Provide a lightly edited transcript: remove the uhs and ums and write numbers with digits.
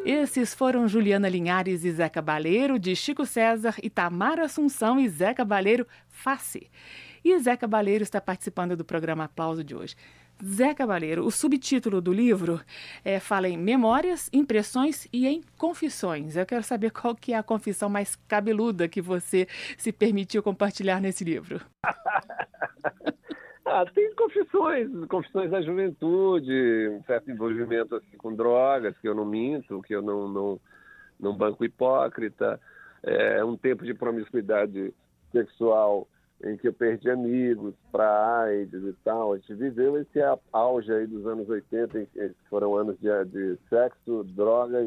Esses foram Juliana Linhares e Zé Cabaleiro, de Chico César, e Tamara Assunção e Zé Cabaleiro, Face. E Zé Cabaleiro está participando do programa Aplauso de hoje. Zé Cabaleiro, o subtítulo do livro fala em memórias, impressões e em confissões. Eu quero saber qual que é a confissão mais cabeluda que você se permitiu compartilhar nesse livro. Tem confissões da juventude, um certo envolvimento assim, com drogas, que eu não minto, que eu não banco hipócrita, um tempo de promiscuidade sexual em que eu perdi amigos para AIDS e tal. A gente viveu esse auge aí dos anos 80, que foram anos de sexo, droga